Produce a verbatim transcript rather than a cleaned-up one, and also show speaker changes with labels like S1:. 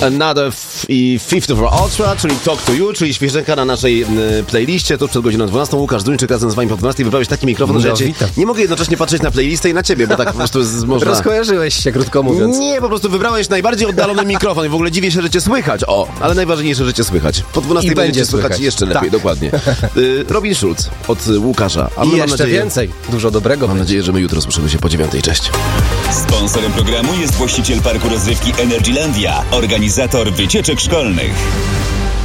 S1: Another f- i fifty for Ultra, czyli Talk to You, czyli świeżynka na naszej y, playliście. Tuż przed godziną dwunastą Łukasz Duńczyk razem z wami po dwunastej wybrałeś taki mikrofon, no, że ja cię nie mogę jednocześnie patrzeć na playlistę i na ciebie, bo tak po prostu z, można...
S2: Rozkojarzyłeś się, krótko mówiąc.
S1: Nie, po prostu wybrałeś najbardziej oddalony mikrofon i w ogóle dziwię się, że cię słychać. O, ale najważniejsze, że cię słychać. Po dwunastej będzie cię słychać, słychać jeszcze lepiej, tak. Dokładnie. Y, Robin Schulz od Łukasza.
S2: A I jeszcze nadzieję, więcej, dużo dobrego.
S1: Mam nadzieję, że my jutro słyszymy się po dziewiątej. Cześć.
S3: Sponsorem programu jest właściciel parku rozrywki Energylandia, organizator wycieczek szkolnych.